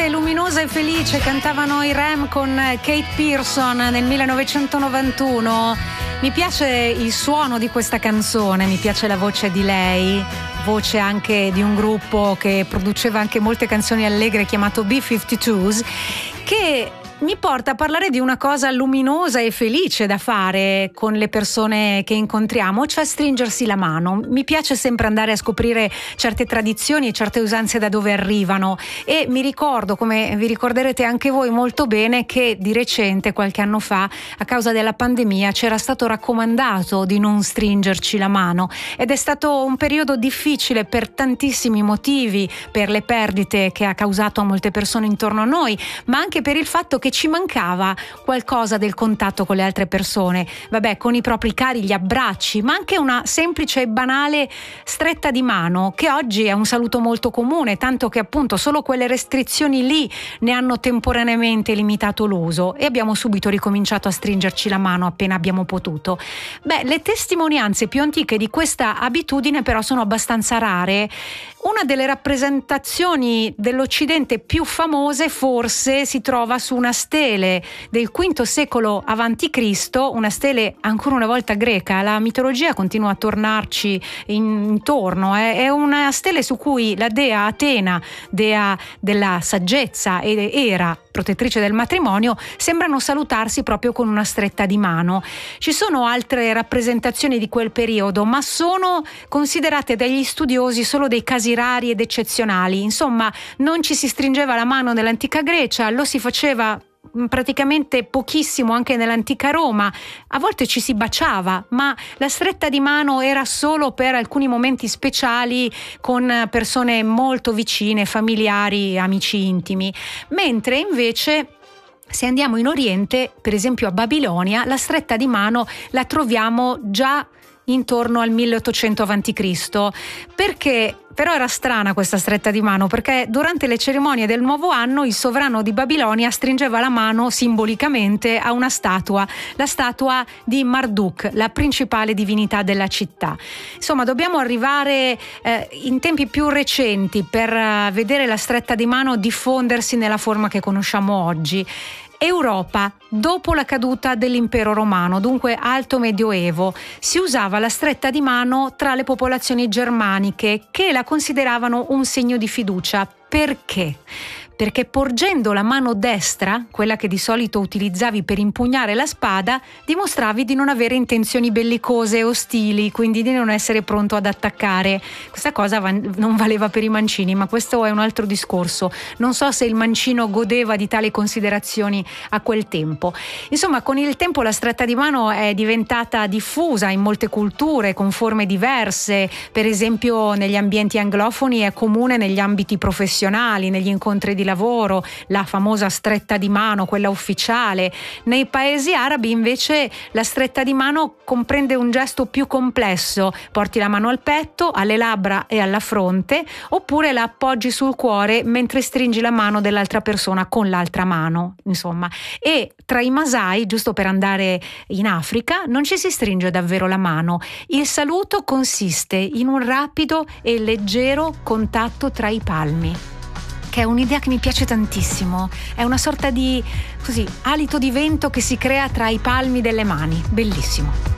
Notte luminosa e felice, cantavano i Rem con Kate Pearson nel 1991. Mi piace il suono di questa canzone, mi piace la voce di lei, voce anche di un gruppo che produceva anche molte canzoni allegre chiamato B-52s, che mi porta a parlare di una cosa luminosa e felice da fare con le persone che incontriamo, cioè stringersi la mano. Mi piace sempre andare a scoprire certe tradizioni e certe usanze da dove arrivano, e mi ricordo, come vi ricorderete anche voi molto bene, che di recente, qualche anno fa, a causa della pandemia, c'era stato raccomandato di non stringerci la mano, ed è stato un periodo difficile per tantissimi motivi, per le perdite che ha causato a molte persone intorno a noi, ma anche per il fatto che ci mancava qualcosa del contatto con le altre persone, con i propri cari, gli abbracci, ma anche una semplice e banale stretta di mano, che oggi è un saluto molto comune, tanto che appunto solo quelle restrizioni lì ne hanno temporaneamente limitato l'uso, e abbiamo subito ricominciato a stringerci la mano appena abbiamo potuto. Le testimonianze più antiche di questa abitudine però sono abbastanza rare. Una delle rappresentazioni dell'Occidente più famose forse si trova su una stele del V secolo a.C., una stele ancora una volta greca. La mitologia continua a tornarci intorno. È una stele su cui la dea Atena, dea della saggezza ed Era, protettrice del matrimonio, sembrano salutarsi proprio con una stretta di mano. Ci sono altre rappresentazioni di quel periodo, ma sono considerate dagli studiosi solo dei casi rari ed eccezionali. Insomma, non ci si stringeva la mano nell'antica Grecia, lo si faceva praticamente pochissimo anche nell'antica Roma. A volte ci si baciava, ma la stretta di mano era solo per alcuni momenti speciali con persone molto vicine, familiari, amici intimi. Mentre invece, se andiamo in Oriente, per esempio a Babilonia, la stretta di mano la troviamo già intorno al 1800 a.C. Perché però era strana questa stretta di mano, perché durante le cerimonie del nuovo anno il sovrano di Babilonia stringeva la mano simbolicamente a una statua, la statua di Marduk, la principale divinità della città. Insomma, dobbiamo arrivare in tempi più recenti per vedere la stretta di mano diffondersi nella forma che conosciamo oggi. Europa, dopo la caduta dell'impero romano, dunque alto medioevo, si usava la stretta di mano tra le popolazioni germaniche, che la consideravano un segno di fiducia. Perché? Perché porgendo la mano destra, quella che di solito utilizzavi per impugnare la spada, dimostravi di non avere intenzioni bellicose e ostili, quindi di non essere pronto ad attaccare. Questa cosa non valeva per i mancini, ma questo è un altro discorso. Non so se il mancino godeva di tali considerazioni a quel tempo. Insomma, con il tempo la stretta di mano è diventata diffusa in molte culture, con forme diverse. Per esempio, negli ambienti anglofoni è comune negli ambiti professionali, negli incontri di lavoro, la famosa stretta di mano, quella ufficiale. Nei paesi arabi invece la stretta di mano comprende un gesto più complesso: porti la mano al petto, alle labbra e alla fronte, oppure la appoggi sul cuore mentre stringi la mano dell'altra persona con l'altra mano, insomma. E tra i Masai, giusto per andare in Africa, non ci si stringe davvero la mano. Il saluto consiste in un rapido e leggero contatto tra i palmi, che è un'idea che mi piace tantissimo. È una sorta di alito di vento che si crea tra i palmi delle mani. Bellissimo.